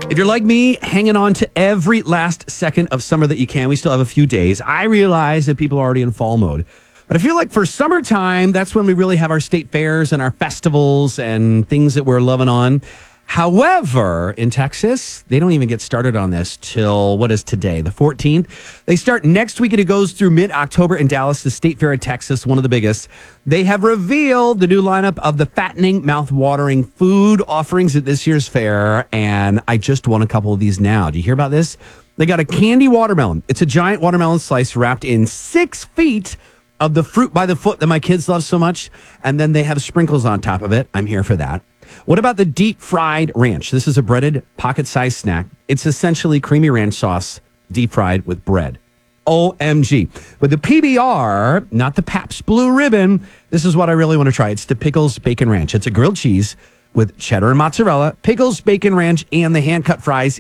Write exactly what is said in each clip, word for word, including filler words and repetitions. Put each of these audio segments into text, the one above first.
If you're like me, hanging on to every last second of summer that you can, we still have a few days. I realize that people are already in fall mode. But I feel like for summertime, that's when we really have our state fairs and our festivals and things that we're loving on. However, in Texas, they don't even get started on this till, what is today, the fourteenth? They start next week and it goes through mid-October in Dallas, the State Fair of Texas, one of the biggest. They have revealed the new lineup of the fattening, mouth-watering food offerings at this year's fair, and I just won a couple of these now. Do you hear about this? They got a candy watermelon. It's a giant watermelon slice wrapped in six feet of the fruit by the foot that my kids love so much, and then they have sprinkles on top of it. I'm here for that. What about the deep fried ranch? This is a breaded pocket-sized snack. It's essentially creamy ranch sauce deep fried with bread. O M G. But the P B R, not the Pabst Blue Ribbon, this is what I really want to try. It's the Pickles Bacon Ranch. It's a grilled cheese with cheddar and mozzarella, pickles, bacon ranch, and the hand-cut fries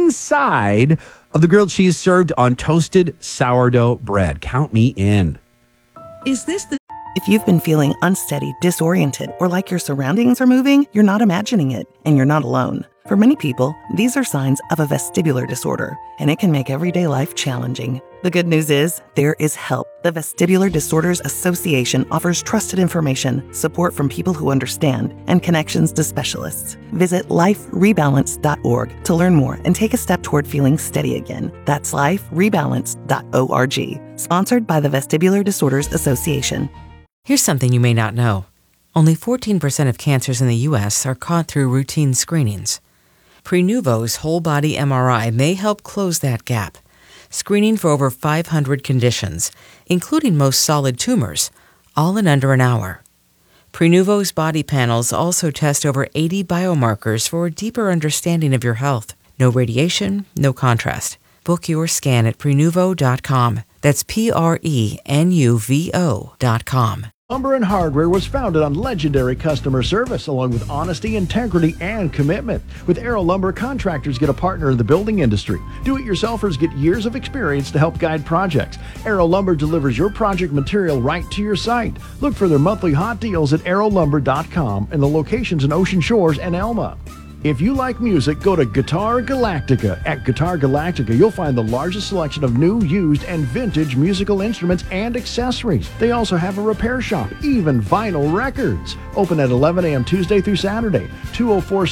inside of the grilled cheese served on toasted sourdough bread. Count me in. Is this the... If you've been feeling unsteady, disoriented, or like your surroundings are moving, you're not imagining it, and you're not alone. For many people, these are signs of a vestibular disorder, and it can make everyday life challenging. The good news is, there is help. The Vestibular Disorders Association offers trusted information, support from people who understand, and connections to specialists. Visit life rebalance dot org to learn more and take a step toward feeling steady again. That's life rebalance dot org. Sponsored by the Vestibular Disorders Association. Here's something you may not know. Only fourteen percent of cancers in the U S are caught through routine screenings. Prenuvo's whole-body M R I may help close that gap, screening for over five hundred conditions, including most solid tumors, all in under an hour. Prenuvo's body panels also test over eighty biomarkers for a deeper understanding of your health. No radiation, no contrast. Book your scan at prenuvo dot com. That's P R E N U V O dot com. Lumber and Hardware was founded on legendary customer service, along with honesty, integrity, and commitment. With Arrow Lumber, contractors get a partner in the building industry. Do-it-yourselfers get years of experience to help guide projects. Arrow Lumber delivers your project material right to your site. Look for their monthly hot deals at arrow lumber dot com and the locations in Ocean Shores and Elma. If you like music, go to Guitar Galactica. At Guitar Galactica, you'll find the largest selection of new, used, and vintage musical instruments and accessories. They also have a repair shop, even vinyl records. Open at eleven a.m. Tuesday through Saturday. two oh four